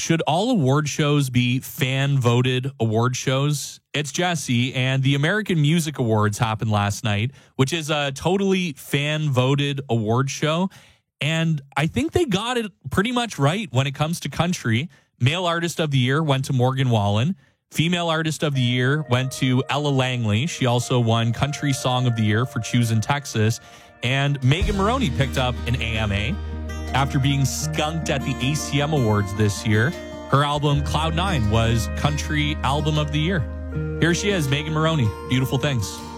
should all award shows be fan-voted award shows? It's Jesse, and the American Music Awards happened last night, which is a totally fan-voted award show. And I think they got it pretty much right when it comes to country. Male Artist of the Year went to Morgan Wallen. Female Artist of the Year went to Ella Langley. She also won Country Song of the Year for Choosing Texas. And Megan Moroney picked up an AMA after being skunked at the ACM Awards this year. Her album Cloud9 was Country Album of the Year. Here she is, Megan Moroney. Beautiful Things.